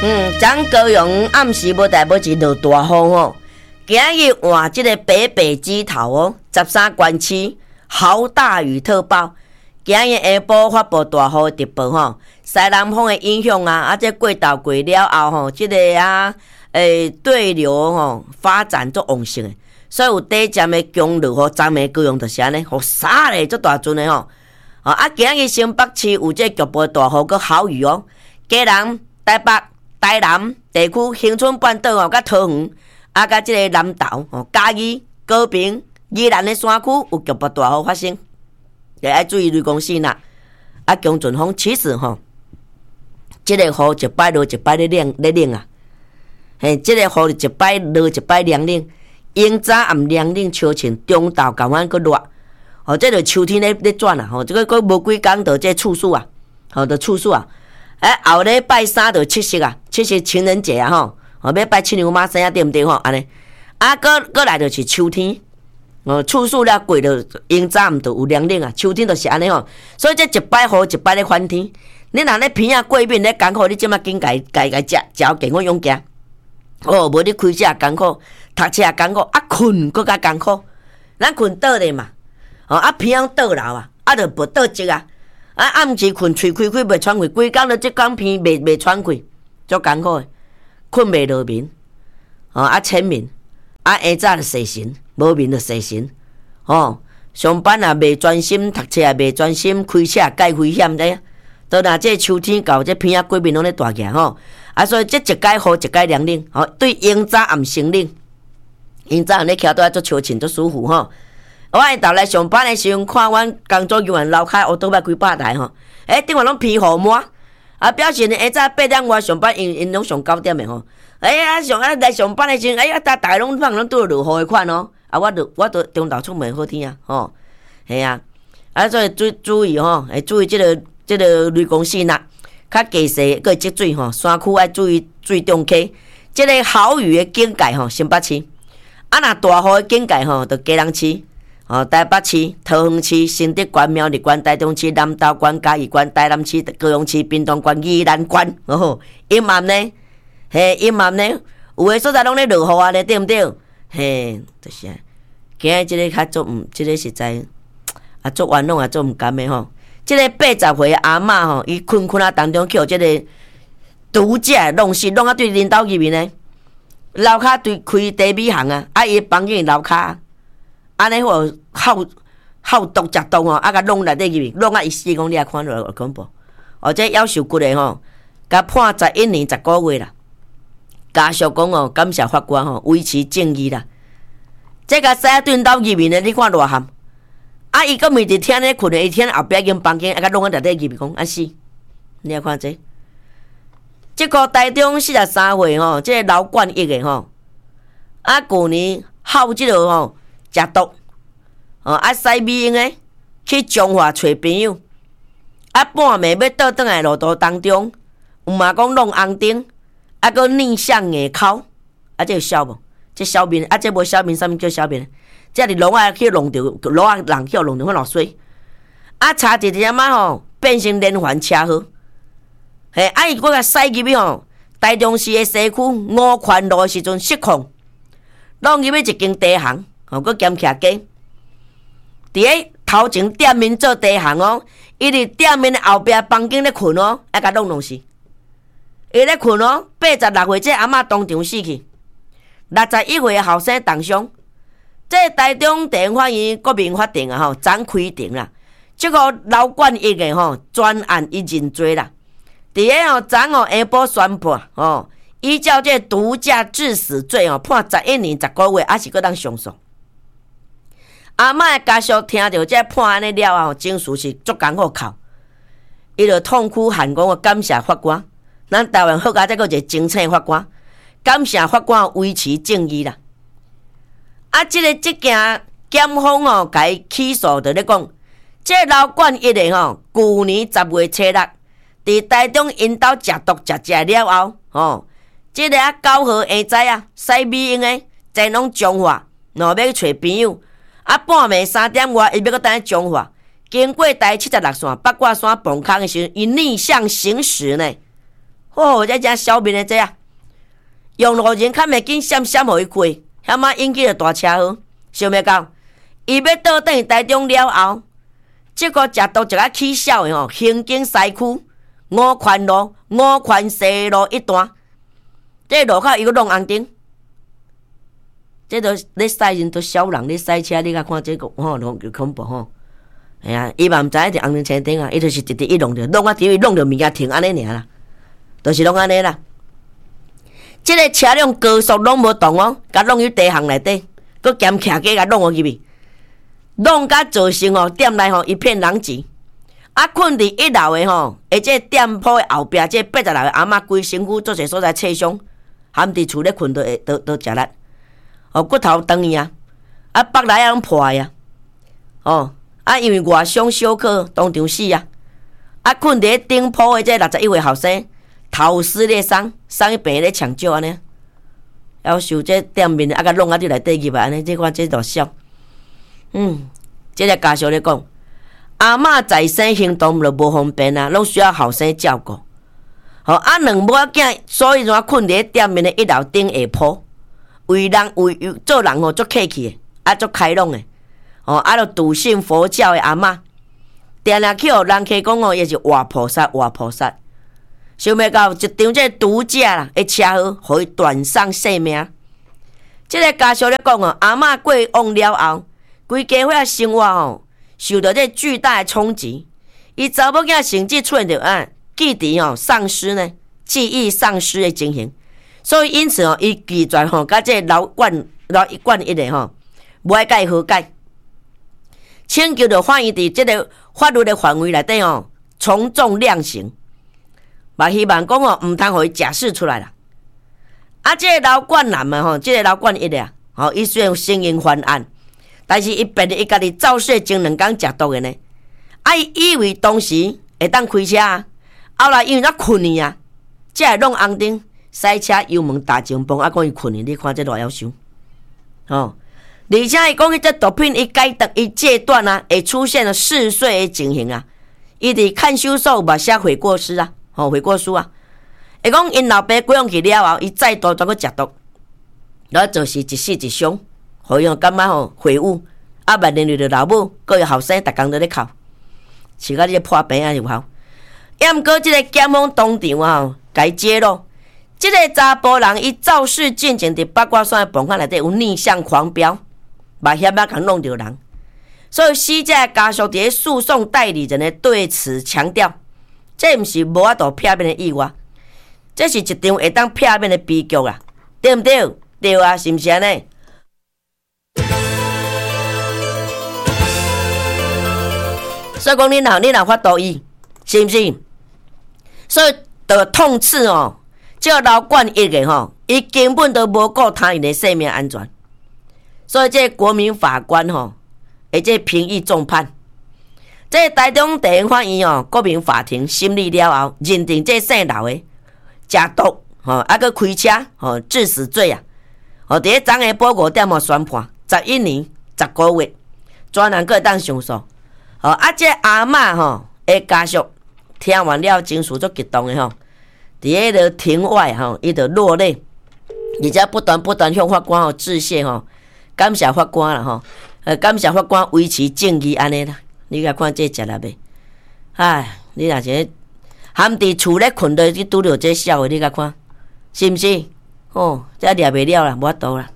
昨高雄暗时无代无志落大雨吼，今日换即个北北基头哦，13县市豪大雨特报。今日下晡发布大雨特报吼，西南风的影响啊，这过渡过了后吼，即个对流吼发展足旺盛的，所以有短暂的强落吼，昨暝高雄就是安尼，雨沙咧足大阵的吼。今日新北市有这局部大雨佮豪雨哦，嘉南、台北、台南地区、恒春半岛哦，佮桃园，甲即个南投哦，嘉义、高屏、宜兰的山区有局部大雨发生，要注意雷公线啦。强阵风其实吼，即个雨一摆落一摆咧冷啊，即个雨一摆落一摆凉冷，阴早暗凉冷超晴，中昼港湾佮热。这就秋天咧转啊！这个无几工就这处暑啊，就处暑啊！后礼拜三就七夕啊，七夕情人节啊吼，要拜七娘妈生啊，对毋对吼？安尼，过来就是秋天，处暑了过了，阴早暗就有凉冷啊，秋天就是安尼吼。所以这一摆雨一摆咧翻天，你若咧鼻仔过敏咧艰苦，你即马紧家食健康用行。无你开车艰苦，读册艰苦，困更加艰苦，咱困倒咧嘛。鼻仔倒流啊，就无倒积啊，暗时困喙开袂喘气，规工都即工鼻袂喘气，足艰苦诶，困袂落眠，浅眠，下早就洗神，无眠就洗神，上班也袂专心，读册也袂专心，开车介危险的，都若这秋天到，这鼻仔过敏拢咧大起吼，所以这一解雨一解凉冷，对阴早暗先冷，阴早暗咧徛倒做超晴，足舒服吼。我下昼来上班的时候，看阮工作人员楼骹乌托邦几百台吼，顶下拢披雨满，表示呢，下早8点外上班，因拢上9点的吼。来上班的时候，大拢放拢拄落雨的款哦。我都中昼出门好天啊，吼，系啊，所以注意吼，注意即个雷公线啦，较低势个积水吼，山区爱注意水中溪，即个豪雨的警戒吼，新北市，若大雨的警戒吼，就嘉南市。台北市、桃园市、新竹县、苗栗县、台中市、南投县、嘉义县、台南市、高雄市、屏东县、宜兰县，阴暗呢？阴暗呢？有诶所在拢咧落雨啊，咧对毋对？就是啊。今日即个较足即个实在足冤枉啊，足毋甘诶吼。即个80岁阿嬷吼，伊困啊当中去互即个毒驾弄死，弄对领导入面呢。楼骹对开茶米行啊，伊房间楼骹。安尼吼好毒食毒吼，甲弄内底入去，弄伊死讲你也看落恐怖。这夭寿骨的吼，甲判11年10个月啦。家属讲感谢法官维持正义啦。这甲西顿斗入面的，你看偌咸。伊搁面伫天咧困咧，伊天后壁间房间，甲弄内底入去讲安死。你也看这。这个台中43岁吼，这个老冠益的吼，去年好这个吼。食毒，西美英诶，去中华找朋友，半暝要倒转来路途当中，有嘛讲弄红灯，搁逆向硬口，这有消无？这消面，这无消面，啥物叫消面？这是路啊去弄着，路啊人去弄着很老水，差一点仔吼，变成连环车祸。伊搁甲驶入去吼，台中市诶西区五权路诶时阵失控，弄入去一间茶行。搁兼徛街，伫咧头前店面做茶行哦，伊伫店面后壁房间咧困哦，甲弄死。伊咧困哦，86岁这阿嬷当场死去，61岁后生重伤。这台中地方法院国民法庭啊，昨开庭啦。这个老冠益的专案伊认罪啦。伫咧昨下晡宣判依照这毒驾致死罪判11年10个月，还是搁当上诉。阿嬷的家属听到这判安尼了后，情绪是足艰苦哭，伊就痛哭喊讲感谢法官，咱台湾好佳再个一个精彩法官，感谢法官维持正义啦。这件检方甲伊起诉就咧讲，这老冠一个去年10月初6，伫台中因兜食毒食了后，这个9号下早啊，西美英诶，前拢中华，要找朋友。半暝3点外，伊要搁等咧中华，经过台76线八卦山崩坑的时候，伊逆向行驶呢， 这正消灭的这啊，用路人较袂紧闪闪互伊过，险啊引起了大车祸，想袂到，伊要倒转台中了后，结果食到一个起笑的行经西区五权路、五权西路一段，这路口伊个弄红灯，这都咧驶人都小人咧驶车，你甲看这个弄恐怖哎呀，伊嘛毋知影是红灯青灯啊，伊就是直直一弄着，弄啊伫伊弄着物件停安尼尔啦，就是弄安尼啦。即个车辆高速拢无动甲弄入地巷内底，佮兼徛过甲弄入去，弄甲造成店内一片狼藉。困伫一楼的而且店铺的后壁，这80岁的阿嬷规身躯做侪所在刺伤，含伫厝咧困都食力，骨头断去啊，腹内拢破啊，因为外伤小可当场死啊！困伫顶铺的这61岁后生，头撕裂伤，送去病院咧抢救安尼，要受这店面甲弄入内底去吧，安尼这款这大笑。这个家属咧讲，阿嬷在生行动就无方便啊，拢需要后生照顾。两母仔囝，所以就困伫店面的一楼顶下铺，为做人足客气的，足开朗的。就笃信佛教的阿嬷，定定去人客讲伊是活菩萨，活菩萨。想袂到一场这毒驾啦，的车祸，互伊断送性命。这个家属咧讲阿嬷过往了后，规家伙的生活受到这巨大的冲击。伊查某囝甚至出现着记忆丧失呢，记忆丧失的情形。所以因此伊拒绝甲这老管一个无爱甲伊和解。请求着反映伫即个法律的范围内底从重量刑，嘛希望讲毋通互伊假释出来啦。即个老管男的即个老管一个伊虽然承认犯案，但是伊别伊家己肇事前2天食毒的呢。伊以为当时会当开车后来因为困去啊，才会弄红灯驶车油门大前方，讲伊困去，你看这偌夭寿而且伊讲，迄只毒品伊戒断会出现了嗜睡的情形啊。伊伫看守所嘛写悔过书啊，悔过书啊。会讲因老爸过往去了后，伊再度再去食毒，然后就是一死一伤，互伊感觉悔悟。万连着老母，佮伊后生，逐工都咧哭，饲到你破病入校。毋过即个检方当场甲伊揭露，即个查甫人伊肇事进前伫八卦山的房间内底有逆向狂飙。把险甲弄着人，所以死者家属伫诉讼代理人的对此强调，这毋是无法度避免的意外，这是一场会当避免的悲剧啊，对毋对？对啊，是毋是安尼？所以讲你若法度伊，是毋是？所以就痛斥这个老管一个伊根本都无顾他人的生命安全。所以这国民法官这评议重判，这台中地方法院国民法庭审理了后，认定这姓刘的食毒佮开车致死罪啊！伫咧昨下晡5点宣判11年10个月，专案个当上诉。这阿嬷的家属听完了情绪足激动的伫迄个庭外伊就落泪，而且不断向法官致谢感谢法官啦感谢法官维持正义安尼啦。你甲看这食力未？你若是含伫厝咧困着，你拄着这笑的，你甲看是毋是？这掠袂了啦，无法度啦。